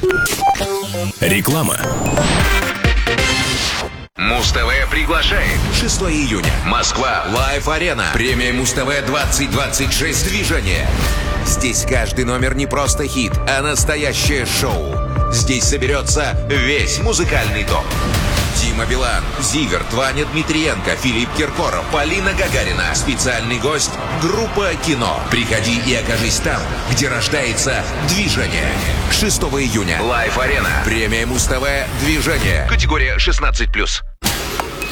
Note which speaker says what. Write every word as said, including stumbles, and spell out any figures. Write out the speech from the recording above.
Speaker 1: Реклама.
Speaker 2: Муз-ТВ приглашает. шестого июня. Москва. Лайв-арена. Премия Муз-ТВ двадцать двадцать шесть движение. Здесь каждый номер не просто хит, а настоящее шоу. Здесь соберется весь музыкальный топ. Дима Билан, Зиверт, Ваня Дмитриенко, Филипп Киркоров, Полина Гагарина. Специальный гость – группа «Кино». Приходи и окажись там, где рождается движение. шестого июня. Лайв-арена. Премия Муз-ТВ «Движение». Категория шестнадцать плюс.